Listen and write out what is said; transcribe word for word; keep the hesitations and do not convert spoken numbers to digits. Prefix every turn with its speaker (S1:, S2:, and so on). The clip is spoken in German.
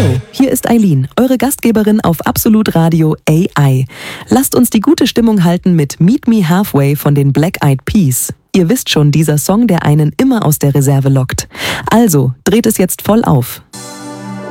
S1: Hallo, hier ist Eileen, eure Gastgeberin auf Absolut Radio A I. Lasst uns die gute Stimmung halten mit Meet Me Halfway von den Black Eyed Peas. Ihr wisst schon, dieser Song, der einen immer aus der Reserve lockt. Also, dreht es jetzt voll auf.